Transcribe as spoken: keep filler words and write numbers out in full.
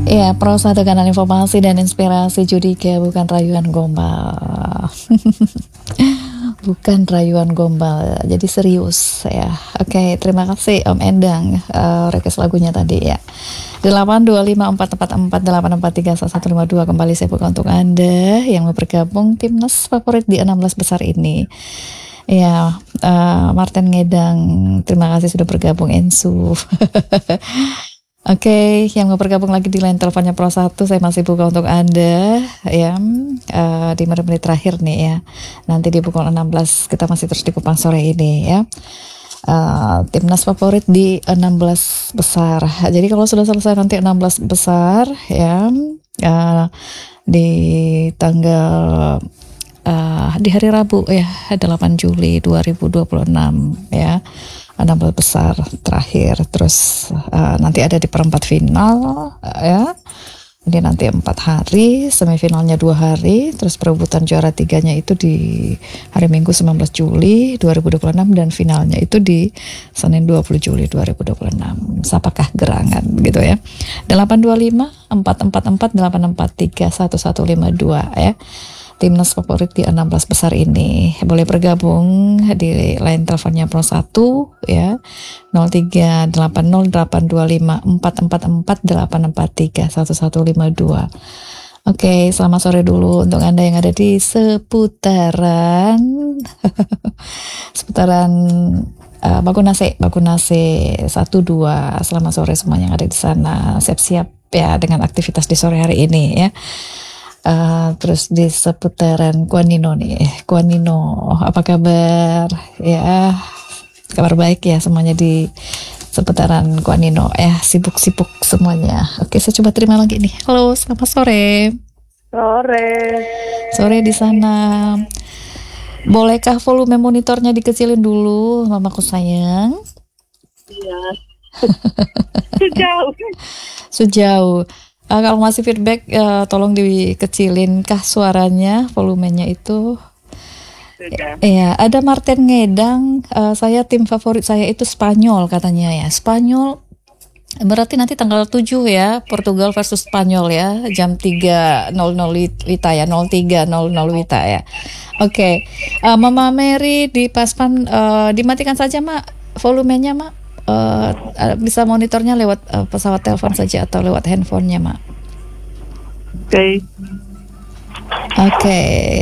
Ya, prosa tekanan informasi dan inspirasi Judika, bukan rayuan gombal. Bukan rayuan gombal, jadi serius ya. Oke, terima kasih Om Endang, uh, request lagunya tadi ya. delapan dua lima empat empat empat delapan empat tiga satu lima dua kembali saya buka untuk Anda yang mau bergabung timnas favorit di enam belas besar ini. Ya, uh, Martin Ngedang, terima kasih sudah bergabung. Ensu. Oke, okay, yang mau bergabung lagi di line teleponnya Pro satu, saya masih buka untuk Anda ya, uh, di menit-menit terakhir nih ya. Nanti di pukul enam belas kita masih terus di Kupang sore ini ya. Uh, timnas favorit di enam belas besar. Jadi kalau sudah selesai nanti enam belas besar ya, uh, di tanggal uh, di hari Rabu ya, delapan Juli dua ribu dua puluh enam ya. enam belas besar terakhir, terus uh, nanti ada di perempat final uh, ya. Ini nanti empat hari, semifinalnya dua hari, terus perebutan juara tiganya itu di hari Minggu sembilan belas Juli dua ribu dua puluh enam dan finalnya itu di Senin dua puluh Juli dua ribu dua puluh enam. Siapakah gerangan gitu ya. delapan dua lima empat empat empat delapan empat tiga satu satu lima dua ya. Timnas favorit di enam belas besar ini boleh bergabung di line teleponnya Pro satu ya, nol tiga delapan nol delapan dua lima empat empat empat delapan empat tiga satu satu lima dua. Oke, selamat sore dulu untuk Anda yang ada di seputaran seputaran uh, Bakunase, Bakunase satu dua. Selamat sore semuanya yang ada di sana. Siap-siap ya dengan aktivitas di sore hari ini ya. Uh, terus di seputaran Kuanino nih, Kuanino, apa kabar? Ya, kabar baik ya semuanya di seputaran Kuanino. Ya, sibuk-sibuk semuanya. Oke, saya coba terima lagi nih. Halo, selamat sore. Sore. Sore di sana. Bolehkah volume monitornya dikecilin dulu, mamaku sayang? Iya. Sejauh. Sejauh. Uh, kalau masih feedback, uh, tolong dikecilin kah suaranya, volumenya itu. Iya, ada Martin Ngedang, uh, saya tim favorit saya itu Spanyol katanya ya. Spanyol berarti nanti tanggal tujuh ya, Portugal versus Spanyol ya, jam tiga nol nol Wita ya, nol tiga nol nol Wita ya. Oke, okay. uh, Mama Mary di Paspan, uh, dimatikan saja Mak volumenya Mak. Uh, bisa monitornya lewat uh, pesawat telepon saja atau lewat handphonenya Mak. Oke. Okay. Oke, okay.